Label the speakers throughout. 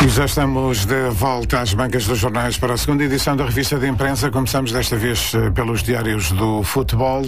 Speaker 1: E já estamos de volta às bancas dos jornais para a segunda edição da revista de imprensa. Começamos desta vez pelos diários do futebol.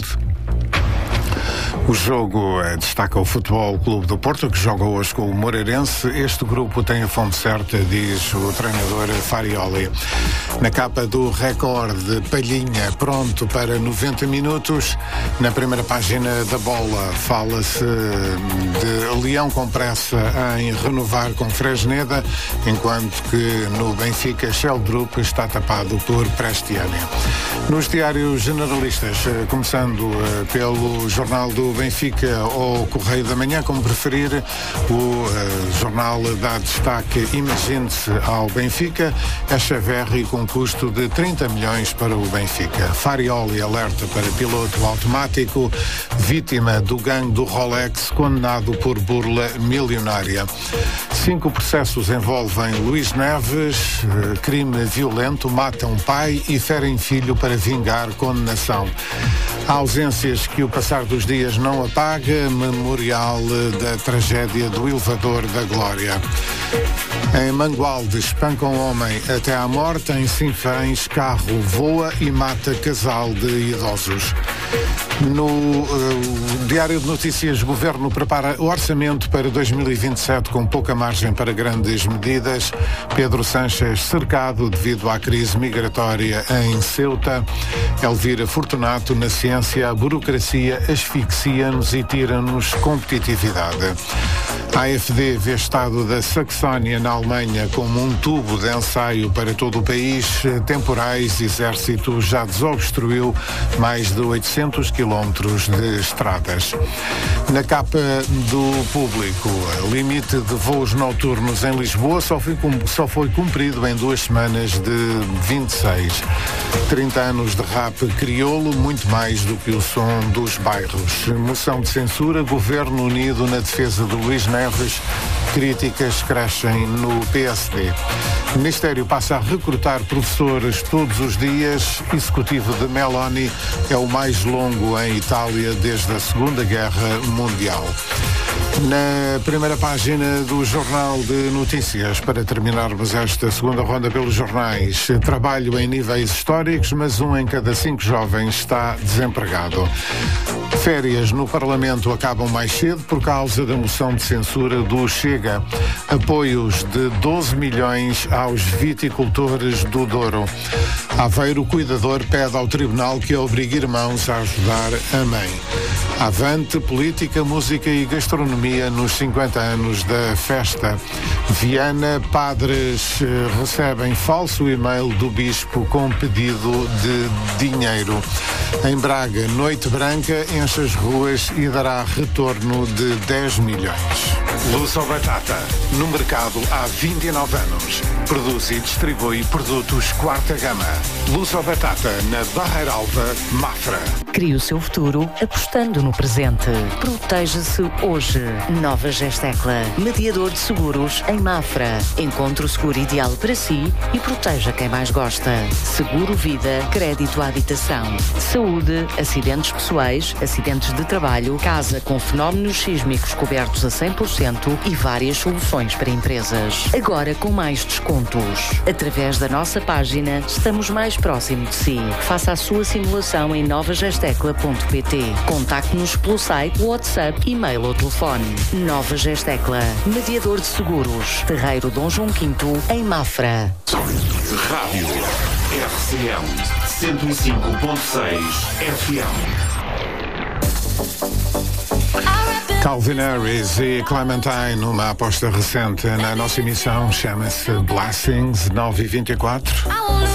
Speaker 1: O jogo destaca o Futebol Clube do Porto, que joga hoje com o Moreirense. Este grupo tem a fonte certa, diz o treinador Farioli. Na capa do Recorde, Palhinha pronto para 90 minutos. Na primeira página da Bola fala-se de Leão com pressa em renovar com Fresneda, enquanto que no Benfica, Sheldrup está tapado por Prestiani. Nos diários generalistas, começando pelo Jornal do Benfica ou Correio da Manhã, como preferir, o jornal dá destaque imagine-se ao Benfica, Echeverri com custo de 30 milhões para o Benfica. Farioli alerta para piloto automático, vítima do gangue do Rolex, condenado por burla milionária. 5 processos envolvem Luís Neves, crime violento, matam pai e ferem filho para vingar condenação. Há ausências que o passar dos dias não apaga, memorial da tragédia do elevador da Glória. Em Mangualde, espancam homem até à morte. Em Sinfãs, carro voa e mata casal de idosos. No Diário de Notícias, Governo prepara o orçamento para 2027 com pouca margem para grandes medidas. Pedro Sánchez cercado devido à crise migratória em Ceuta. Elvira Fortunato, na ciência, a burocracia asfixia-nos e tira-nos competitividade. A AfD vê Estado da Saxónia, na Alemanha, como um tubo de ensaio para todo o país. Temporais, Exército já desobstruiu mais de 800 quilómetros de estradas. Na capa do Público, limite de voos noturnos em Lisboa só foi cumprido em 2 semanas de 26. 30 anos de rap crioulo, muito mais do que o som dos bairros. Moção de censura, Governo unido na defesa de Luís Neves. Críticas crescem no PSD. O Ministério passa a recrutar professores todos os dias. Executivo de Meloni é o mais longo em Itália desde a Segunda Guerra Mundial. Na primeira página do Jornal de Notícias, para terminarmos esta segunda ronda pelos jornais, trabalho em níveis históricos, mas 1 em cada 5 jovens está desempregado. Férias no Parlamento acabam mais cedo por causa da moção de censura do Chega. Apoios de 12 milhões aos viticultores do Douro. Aveiro, cuidador pede ao tribunal que obrigue irmãos a ajudar a mãe. Avante, política, música e gastronomia nos 50 anos da festa. Viana, padres recebem falso e-mail do bispo com pedido de dinheiro. Em Braga, Noite Branca enche as ruas e dará retorno de 10 milhões. Luz ou Batata, no mercado há 29 anos. Produz e distribui produtos quarta gama. Luz ou Batata, na Barreira Alta, Mafra.
Speaker 2: Crie o seu futuro apostando no presente. Proteja-se hoje. Nova Gestecla, mediador de seguros em Mafra. Encontre o seguro ideal para si e proteja quem mais gosta. Seguro vida, crédito à habitação, saúde, acidentes pessoais, acidentes de trabalho, casa com fenómenos sísmicos cobertos a 100% e várias soluções para empresas. Agora com mais descontos. Através da nossa página, estamos mais próximo de si. Faça a sua simulação em novagestecla.pt. Contacte-nos pelo site, WhatsApp, e-mail ou telefone. Nova Gestecla, mediador de seguros. Terreiro Dom João V, em Mafra.
Speaker 3: Rádio RCM 105.6 FM.
Speaker 1: Calvin Harris e Clementine, uma aposta recente na nossa emissão, chama-se Blessings 9h24.